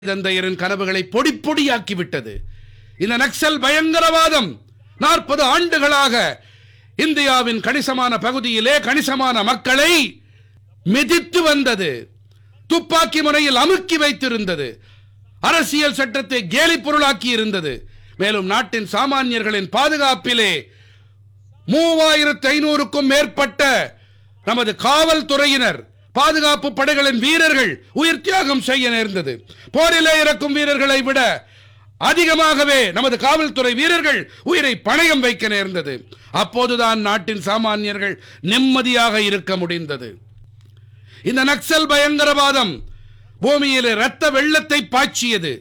தந்தையரின் கனவுகளை பொடி பொடியாக்கிவிட்டது. இந்த நக்சல் பயங்கரவாதம் 40 ஆண்டுகளாக இந்தியாவின் கணிசமான பகுதியிலே கணிசமான மக்களை மிதித்து வந்தது. துப்பாக்கி முனையில் அமுக்கி வைத்திருந்தது. அரசியல் சட்டத்தை கேலி பொருளாக்கி இருந்தது. மேலும் நாட்டின் சாமானியர்களின் பாதுகாப்பிலே 3500க்கும் மேற்பட்ட நமது காவல்துறையினர், பாதுகாப்பு படைகளின் வீரர்கள் உயிர் தியாகம் செய்ய நேர்ந்தது. போரிலே இறக்கும் வீரர்களை விட அதிகமாகவே நமது காவல்துறை வீரர்கள் உயிரை பணயம் வைக்க நேர்ந்தது. அப்போதுதான் நாட்டின் சாமானியர்கள் நிம்மதியாக இருக்க முடிந்தது. இந்த நக்சல் பயங்கரவாதம் பூமியிலே இரத்த வெள்ளத்தை பாய்ச்சியது.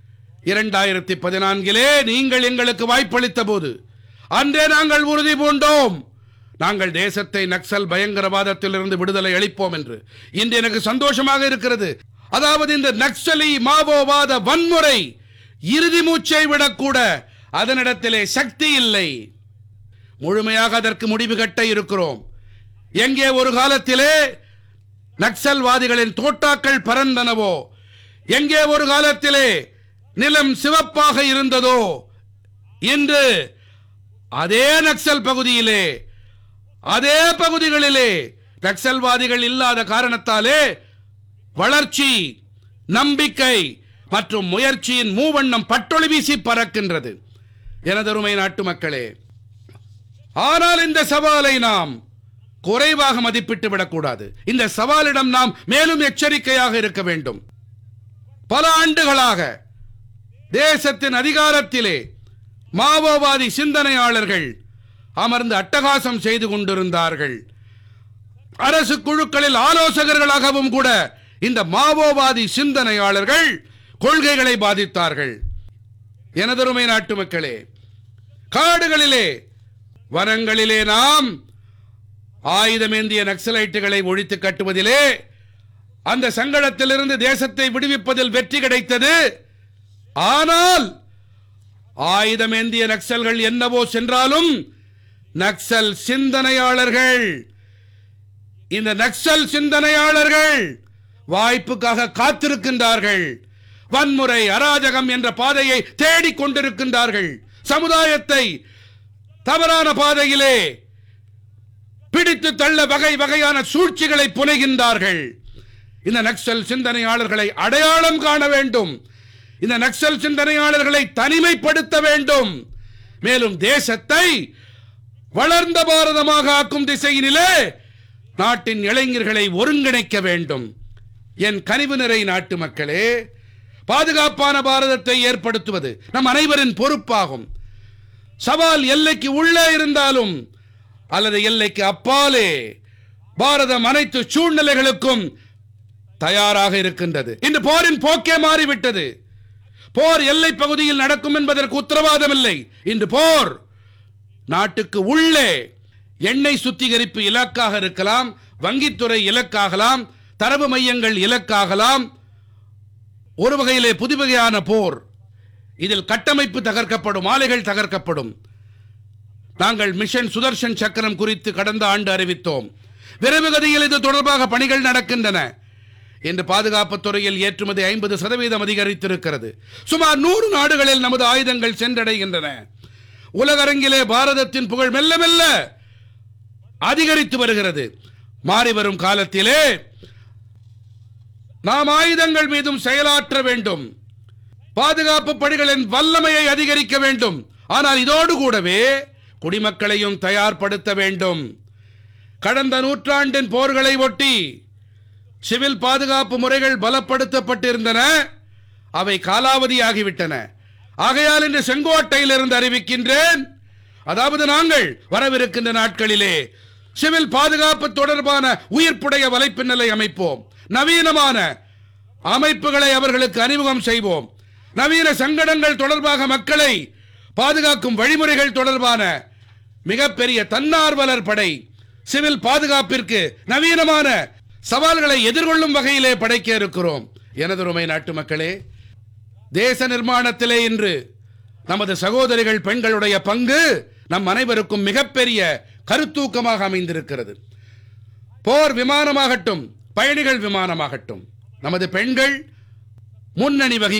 2014 நீங்கள் எங்களுக்கு வாய்ப்பளித்த போது அன்றே நாங்கள் உறுதி பூண்டோம், நாங்கள் தேசத்தை நக்சல் பயங்கரவாதத்திலிருந்து விடுதலை அளிப்போம் என்று. இன்று எனக்கு சந்தோஷமாக இருக்கிறது. அதாவது இந்த நக்சலி மாவோவாத வன்முறை இறுதி மூச்சை விடக்கூட அதனிடத்திலே சக்தி இல்லை. முழுமையாக அதற்கு முடிவு கட்ட இருக்கிறோம். எங்கே ஒரு காலத்திலே நக்சல்வாதிகளின் தோட்டாக்கள் பறந்தனவோ, எங்கே ஒரு காலத்திலே நிலம் சிவப்பாக இருந்ததோ, இன்று அதே நக்சல் பகுதியிலே, அதே பகுதிகளிலே நக்சல்வாதிகள் இல்லாத காரணத்தாலே வளர்ச்சி, நம்பிக்கை மற்றும் முயற்சியின் மூவண்ணம் பட்டொளி வீசி பறக்கின்றது. எனதருமை நாட்டு மக்களே, ஆனால் இந்த சவாலை நாம் குறைவாக மதிப்பிட்டு விடக்கூடாது. இந்த சவாலிடம் நாம் மேலும் எச்சரிக்கையாக இருக்க வேண்டும். பல ஆண்டுகளாக தேசத்தின் அதிகாரத்திலே மாவோவாதி சிந்தனையாளர்கள் அமர்ந்து அட்டகாசம் செய்து கொண்டிருந்தார்கள். அரசு குழுக்களில் ஆலோசகர்களாகவும் கூட இந்த மாவோவாதி சிந்தனையாளர்கள் கொள்கைகளை பாதித்தார்கள். எனதருமை நாட்டு மக்களே, காடுகளிலே, வனங்களிலே நாம் ஆயுதமேந்திய நக்சலைட்டுகளை ஒழித்து கட்டுவதிலே, அந்த சங்கடத்திலிருந்து தேசத்தை விடுவிப்பதில் வெற்றி கிடைத்தது. ஆனால் ஆயுதமேந்திய நக்சல்கள் என்னவோ சென்றாலும் நக்சல் சிந்தனையாளர்கள், இந்த நக்சல் சிந்தனையாளர்கள் வாய்ப்புக்காக காத்திருக்கின்றார்கள். வன்முறை, அராஜகம் என்ற பாதையை தேடிக் கொண்டிருக்கின்றார்கள். சமுதாயத்தை தவறான பாதையிலே பிடித்து தள்ள வகை வகையான சூழ்ச்சிகளை புனைகின்றார்கள். இந்த நக்சல் சிந்தனையாளர்களை அடையாளம் காண வேண்டும். இந்த நக்சல் சிந்தனையாளர்களை தனிமைப்படுத்த வேண்டும். மேலும் தேசத்தை வளர்ந்த பாரதமாக ஆக்கும் திசையினிலே நாட்டின் இளைஞர்களை ஒருங்கிணைக்க வேண்டும். என் கனிவு நிறை நாட்டு மக்களே, பாதுகாப்பான பாரதத்தை ஏற்படுத்துவது நம் அனைவரின் பொறுப்பாகும். சவால் எல்லைக்கு உள்ளே இருந்தாலும் அல்லது எல்லைக்கு அப்பாலே பாரதம் அனைத்து சூழ்நிலைகளுக்கும் தயாராக இருக்கின்றது. இன்று போரின் போக்கே மாறிவிட்டது. போர் எல்லை பகுதியில் நடக்கும் என்பதற்கு உத்தரவாதம் இல்லை. இன்று போர் நாட்டுக்கு உள்ளே எண்ணெய் சுத்திகரிப்பு இலக்காக இருக்கலாம், வங்கித்துறை இலக்காகலாம், தரவு மையங்கள் இலக்காகலாம். ஒரு வகையிலே புதுவகையான போர். இதில் கட்டமைப்பு தகர்க்கப்படும், ஆலைகள் தகர்க்கப்படும். நாங்கள் மிஷன் சுதர்ஷன் சக்கரம் குறித்து கடந்த ஆண்டு அறிவித்தோம். விரைவு கதியில் இது தொடர்பாக பணிகள் நடக்கின்றன. இன்று பாதுகாப்புத் துறையில் ஏற்றுமதி 50% அதிகரித்திருக்கிறது. சுமார் 100 நாடுகளில் நமது ஆயுதங்கள் சென்றடைகின்றன. உலகரங்கிலே பாரதத்தின் புகழ் மெல்ல மெல்ல அதிகரித்து வருகிறது. மாறிவரும் காலத்திலே நாம் ஆயுதங்கள் மீதும் செயலாற்ற வேண்டும். பாதுகாப்பு படைகளின் வல்லமையை அதிகரிக்க வேண்டும். ஆனால் இதோடு கூடவே குடிமக்களையும் தயார்படுத்த வேண்டும். கடந்த நூற்றாண்டின் போர்களை ஒட்டி சிவில் பாதுகாப்பு முறைகள் பலப்படுத்தப்பட்டிருந்தன. அவை காலாவதியாகிவிட்டன. ஆகையால் இன்று செங்கோட்டையிலிருந்து அறிவிக்கின்றேன், அதாவது நாங்கள் வரவிருக்கின்ற நாட்களிலே சிவில் பாதுகாப்பு தொடர்பான உயிர்ப்புடைய வலைப்பின்னலை அமைப்போம். நவீனமான அமைப்புகளை அவர்களுக்கு அறிமுகம் செய்வோம். நவீன சங்கடங்கள் தொடர்பாக மக்களை பாதுகாக்கும் வழிமுறைகள் தொடர்பான மிகப்பெரிய தன்னார்வலர் படை, சிவில் பாதுகாப்பிற்கு நவீனமான சவால்களை எதிர்கொள்ளும் வகையிலே படைக்க இருக்கிறோம். எனதருமை நாட்டு மக்களே, தேச நிர்மாணத்திலே இன்று நமது சகோதரிகள் பெண்களுடைய பங்கு நம் அனைவருக்கும் மிகப்பெரிய கருத்தூக்கமாக அமைந்திருக்கிறது. போர் விமானமாகட்டும், பயணிகள் விமானமாகட்டும், நமது பெண்கள் முன்னணி வகிக்க